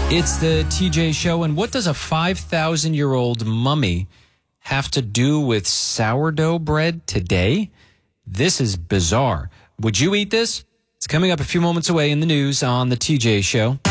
It's the TJ Show, and what does a 5,000-year-old mummy have to do with sourdough bread today? This is bizarre. Would you eat this? It's coming up a few moments away in the news on the TJ Show.